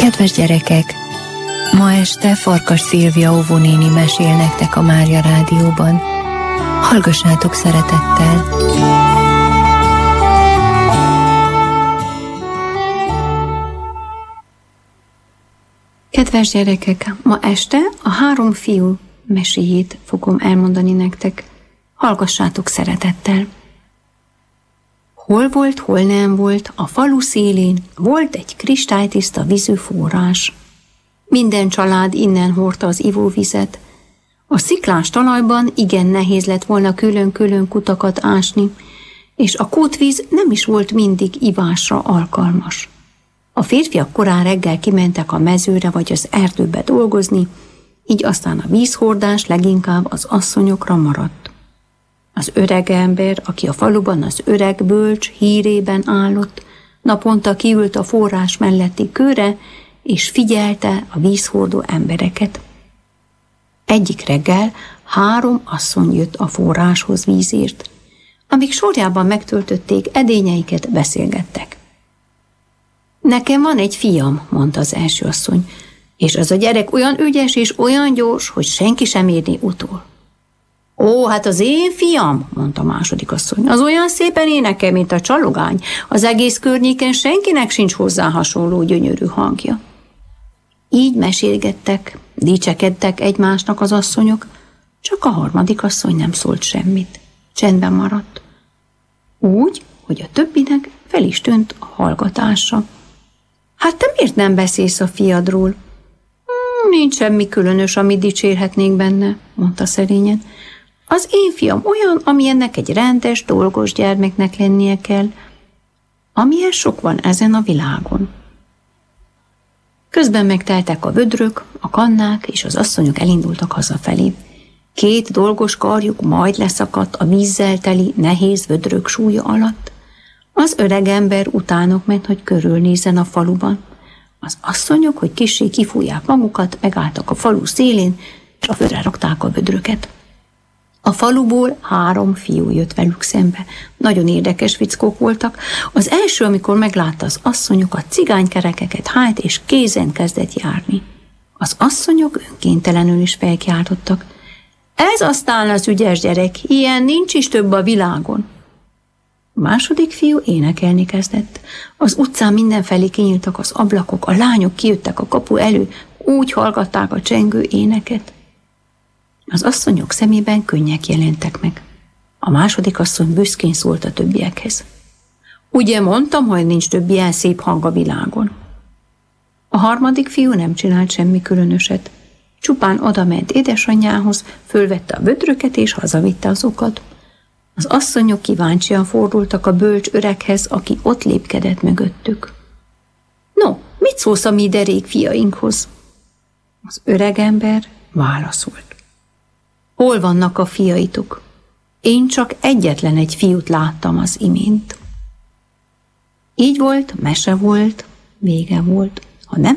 Kedves gyerekek! Ma este Farkas Szilvia óvónéni mesél nektek a Mária Rádióban. Hallgassátok szeretettel! Kedves gyerekek! Ma este a 3 fiú meséjét fogom elmondani nektek. Hallgassátok szeretettel! Hol volt, hol nem volt, a falu szélén volt egy kristálytiszta vízű forrás. Minden család innen hordta az ivóvizet. A sziklás talajban igen nehéz lett volna külön-külön kutakat ásni, és a kútvíz nem is volt mindig ivásra alkalmas. A férfiak korán reggel kimentek a mezőre vagy az erdőbe dolgozni, így aztán a vízhordás leginkább az asszonyokra maradt. Az öreg ember, aki a faluban az öreg bölcs hírében állott, naponta kiült a forrás melletti kőre, és figyelte a vízhordó embereket. Egyik reggel 3 asszony jött a forráshoz vízért. Amíg sorjában megtöltötték edényeiket, beszélgettek. Nekem van egy fiam, mondta az első asszony, és az a gyerek olyan ügyes és olyan gyors, hogy senki sem érné utol. Ó, hát az én fiam, mondta a második asszony, az olyan szépen énekel, mint a csalogány. Az egész környéken senkinek sincs hozzá hasonló gyönyörű hangja. Így mesélgettek, dicsekedtek egymásnak az asszonyok, csak a harmadik asszony nem szólt semmit. Csendben maradt. Úgy, hogy a többinek fel is tűnt a hallgatása. Hát te miért nem beszélsz a fiadról? Nincs semmi különös, amit dicsérhetnénk benne, mondta szerényen. Az én fiam olyan, amilyennek egy rendes, dolgos gyermeknek lennie kell, amilyen sok van ezen a világon. Közben megteltek a vödrök, a kannák, és az asszonyok elindultak hazafelé. 2 dolgos karjuk majd leszakadt a vízzel teli, nehéz vödrök súlya alatt. Az öreg ember utánok ment, hogy körülnézzen a faluban. Az asszonyok, hogy kissé kifújják magukat, megálltak a falu szélén, és a földre rakták a vödröket. A faluból 3 fiú jött velük szembe. Nagyon érdekes fickók voltak. Az első, amikor meglátta az asszonyokat, cigánykerekeket hájt, és kézen kezdett járni. Az asszonyok önkéntelenül is felkiáltottak. Ez aztán az ügyes gyerek, ilyen nincs is több a világon. A második fiú énekelni kezdett. Az utcán mindenfelé kinyíltak az ablakok, a lányok kijöttek a kapu elő, úgy hallgatták a csengő éneket. Az asszonyok szemében könnyek jelentek meg. A második asszony büszkén szólt a többiekhez. Ugye mondtam, hogy nincs több ilyen szép hang a világon. A harmadik fiú nem csinált semmi különöset. Csupán odament édesanyjához, fölvette a vödröket és hazavitte azokat. Az asszonyok kíváncsian fordultak a bölcs öreghez, aki ott lépkedett mögöttük. No, mit szólsz a mi derék fiainkhoz? Az öreg ember válaszolt. Hol vannak a fiaitok? Én csak egyetlen egy fiút láttam az imént. Így volt, mese volt, vége volt. Ha nem